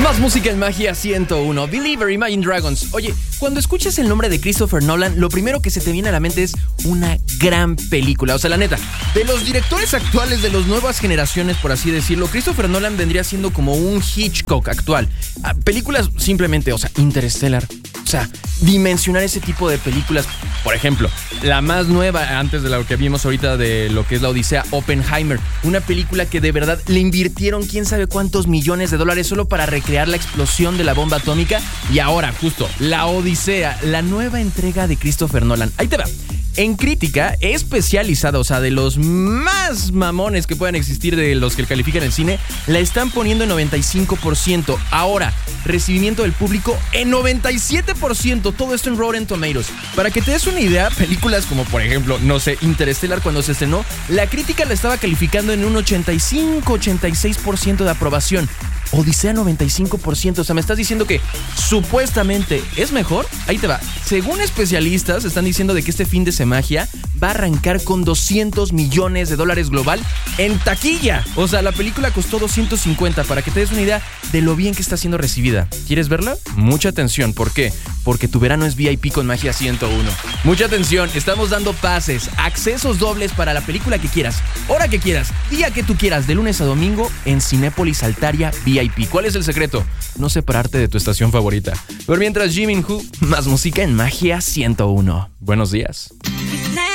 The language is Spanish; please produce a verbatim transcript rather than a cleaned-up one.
Más música en Magia ciento uno. Believer, Imagine Dragons. Oye, cuando escuchas el nombre de Christopher Nolan, lo primero que se te viene a la mente es una gran película. O sea, la neta, de los directores actuales de las nuevas generaciones, por así decirlo, Christopher Nolan vendría siendo como un Hitchcock actual. Ah, películas simplemente, o sea, Interstellar. O sea, dimensionar ese tipo de películas. Por ejemplo, la más nueva, antes de lo que vimos ahorita de lo que es la Odisea, Oppenheimer. Una película que de verdad le invirtieron quién sabe cuántos millones de dólares solo para recrear la explosión de la bomba atómica. Y ahora, justo, la Odisea, la nueva entrega de Christopher Nolan. Ahí te va. En crítica especializada, o sea, de los más mamones que puedan existir, de los que califican el cine, la están poniendo en noventa y cinco por ciento. Ahora, recibimiento del público en noventa y siete por ciento. Todo esto en Rotten Tomatoes. Para que te des una idea, películas como, por ejemplo, no sé, Interstellar, cuando se estrenó, la crítica la estaba calificando en un ochenta y cinco a ochenta y seis por ciento de aprobación. Odisea noventa y cinco por ciento. O sea, me estás diciendo que supuestamente es mejor. Ahí te va. Según especialistas, están diciendo de que este fin de semana va a arrancar con doscientos millones de dólares global en taquilla. O sea, la película costó doscientos cincuenta, para que te des una idea de lo bien que está siendo recibida. ¿Quieres verla? Mucha atención. ¿Por qué? Porque tu verano es V I P con Magia ciento uno. Mucha atención. Estamos dando pases, accesos dobles para la película que quieras, hora que quieras, día que tú quieras, de lunes a domingo en Cinépolis Altaria V I P. ¿Cuál es el secreto? No separarte de tu estación favorita. Pero mientras, Jimin Who, más música en Magia ciento uno. Buenos días.